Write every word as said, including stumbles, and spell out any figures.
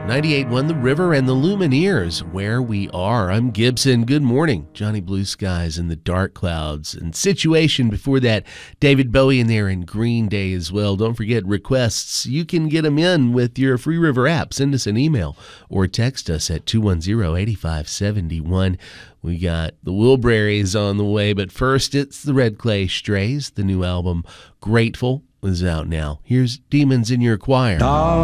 ninety-eight point one The River and the Lumineers, Where We Are. I'm Gibson. Good morning. Johnny Blue Skies and the Dark Clouds. And Situation before that, David Bowie in there and Green Day as well. Don't forget requests. You can get them in with your Free River app. Send us an email or text us at two one zero, eight five seven one. We got the Wilburys on the way, but first it's the Red Clay Strays. The new album, Grateful, is out now. Here's Demons in Your Choir.